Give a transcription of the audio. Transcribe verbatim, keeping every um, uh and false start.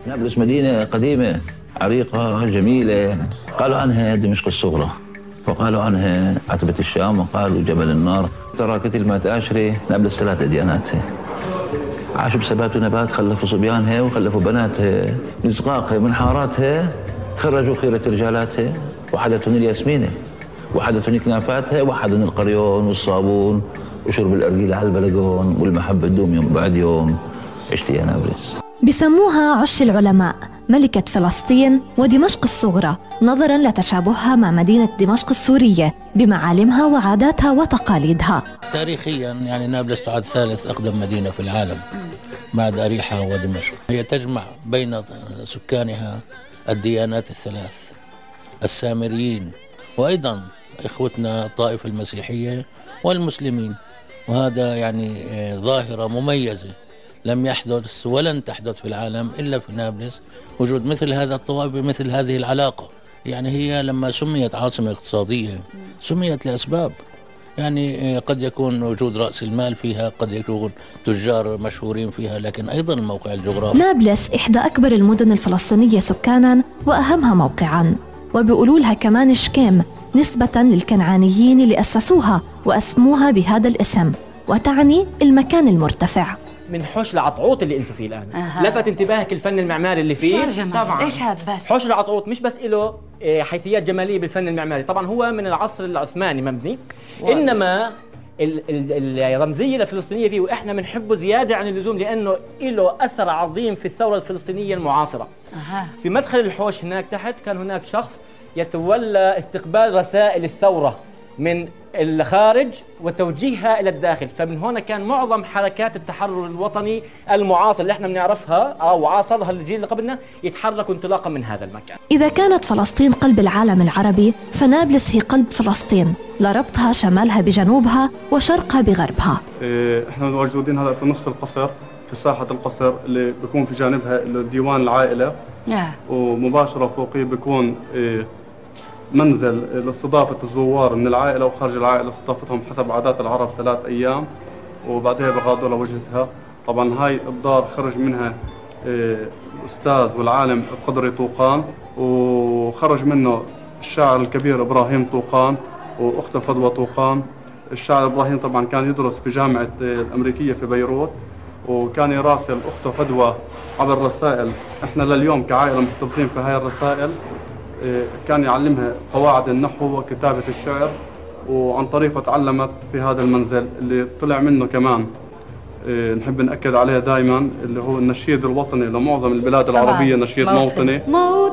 نابلس مدينة قديمة عريقة جميلة، قالوا عنها دمشق الصغرى، وقالوا عنها عتبة الشام، وقالوا جبل النار. ترى كتل ما تأشري نابلس ثلاثة دياناتها، عاشوا بسبات ونبات، خلفوا صبيانها وخلفوا بناتها، من صغاقها من حاراتها خرجوا خيرة رجالاتها، وحدتهم الياسمينة وحدتهم كنافاتها، وحدهم القريون والصابون وشرب الأرجيلة على البلقون، والمحبة تدوم يوم بعد يوم. عشت يا نابلس. بسموها عش العلماء، ملكة فلسطين ودمشق الصغرى، نظراً لتشابهها مع مدينة دمشق السورية بمعالمها وعاداتها وتقاليدها. تاريخياً يعني نابلس تعد ثالث أقدم مدينة في العالم بعد أريحا ودمشق. هي تجمع بين سكانها الديانات الثلاث، السامريين وأيضاً إخوتنا الطائفة المسيحية والمسلمين، وهذا يعني ظاهرة مميزة لم يحدث ولن تحدث في العالم إلا في نابلس، وجود مثل هذا الطوائف بمثل هذه العلاقة. يعني هي لما سميت عاصمة اقتصادية سميت لأسباب، يعني قد يكون وجود رأس المال فيها، قد يكون تجار مشهورين فيها، لكن أيضا الموقع الجغرافي. نابلس إحدى أكبر المدن الفلسطينية سكاناً وأهمها موقعاً، وبيقولوا لها كمان شكيم نسبة للكنعانيين اللي أسسوها وأسموها بهذا الاسم، وتعني المكان المرتفع. من حوش العطعوط اللي انتم فيه الان أه. لفت انتباهك الفن المعماري اللي فيه طبعا. ايش هذا بس؟ حوش العطعوط مش بس له حيثيات جماليه بالفن المعماري، طبعا هو من العصر العثماني مبني، واو. انما الرمزيه الفلسطينيه فيه واحنا بنحبه زياده عن اللزوم لانه له اثر عظيم في الثوره الفلسطينيه المعاصره. أه. في مدخل الحوش هناك تحت كان هناك شخص يتولى استقبال رسائل الثوره من الخارج وتوجيهها الى الداخل، فمن هنا كان معظم حركات التحرر الوطني المعاصر اللي احنا بنعرفها او عاصرها الجيل اللي قبلنا يتحركوا انطلاقا من هذا المكان. اذا كانت فلسطين قلب العالم العربي، فنابلس هي قلب فلسطين لربطها شمالها بجنوبها وشرقها بغربها. إيه احنا موجودين هلا في نص القصر، في ساحه القصر اللي بيكون في جانبها ديوان العائله، yeah. ومباشره فوقيه بيكون إيه منزل لاستضافة الزوار من العائلة وخارج العائلة، استضافتهم حسب عادات العرب ثلاث أيام وبعدها بغادوا لوجهتها. طبعا هاي الدار خرج منها الأستاذ والعالم القدري طوقان، وخرج منه الشاعر الكبير إبراهيم طوقان وأخته فدوى طوقان. الشاعر إبراهيم طبعا كان يدرس في جامعة الأمريكية في بيروت، وكان يراسل أخته فدوى عبر رسائل. احنا لليوم كعائلة محتفظين في هاي الرسائل. كان يعلمها قواعد النحو وكتابة الشعر، وعن طريقه تعلمت في هذا المنزل اللي طلع منه كمان نحب نأكد عليه دائما اللي هو النشيد الوطني لمعظم البلاد العربية، نشيد موطني.